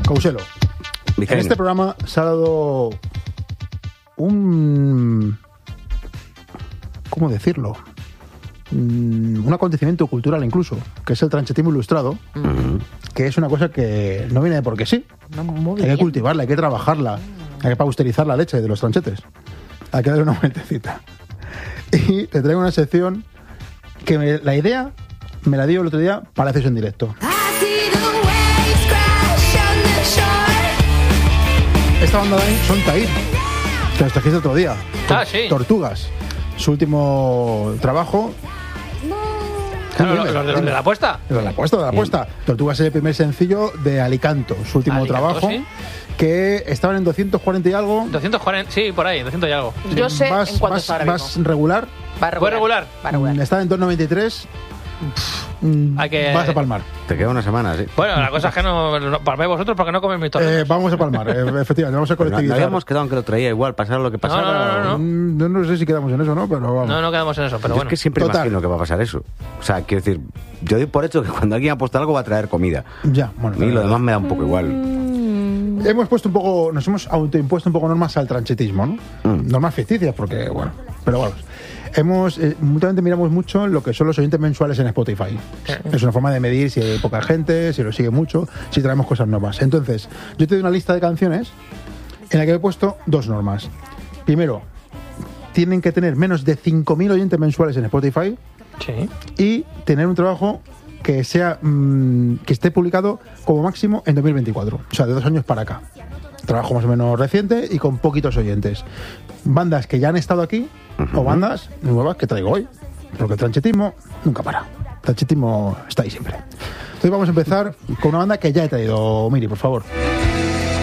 Couselo. En este programa se ha dado un... ¿Cómo decirlo? Un acontecimiento cultural incluso, que es el tranchetismo ilustrado, que es una cosa que no viene de porque sí. Hay que cultivarla, hay que trabajarla, hay que pausterizar la leche de los tranchetes. Hay que darle una vueltecita. Y te traigo una sección que la idea me la dio el otro día para hacerse en directo. Esta banda son Tahir, que los trajiste otro día. Sí. Tortugas. Su último trabajo. Claro, los de la apuesta. De la apuesta. Tortugas es el primer sencillo de Alicanto, su último trabajo. ¿Sí? Que estaban en 240 y algo. 240, sí, por ahí, 200 y algo. Sí. Yo sé en cuánto está ahora mismo. ¿Vas regular? Va regular. Está en 293. Vas a palmar. Te queda una semana, sí. Bueno, la cosa es que no palméis vosotros porque no coméis mis torrenos. Vamos a palmar, efectivamente, vamos a colectivizar. No habíamos quedado en que lo traía igual, pasara lo que pasara. No sé si quedamos en eso, ¿no? Pero vamos. No quedamos en eso, pero bueno. Es que siempre imagino que va a pasar eso. O sea, quiero decir, yo doy por hecho que cuando alguien apuesta algo va a traer comida. Ya, bueno. Y lo demás me da un poco igual. Nos hemos autoimpuesto un poco normas al tranchetismo, ¿no? Normas ficticias, porque, bueno, pero bueno. Mutuamente miramos mucho lo que son los oyentes mensuales en Spotify. Es una forma de medir si hay poca gente, si lo sigue mucho, si traemos cosas nuevas. Entonces, yo te doy una lista de canciones en la que he puesto dos normas. Primero, tienen que tener menos de 5.000 oyentes mensuales en Spotify. Sí. Y tener un trabajo que sea que esté publicado como máximo en 2024. O sea, de 2 años para acá. Trabajo más o menos reciente y con poquitos oyentes. Bandas que ya han estado aquí o bandas nuevas que traigo hoy. Porque el tranchetismo nunca para. El tranchetismo está ahí siempre. Entonces vamos a empezar con una banda que ya he traído. Miri, por favor.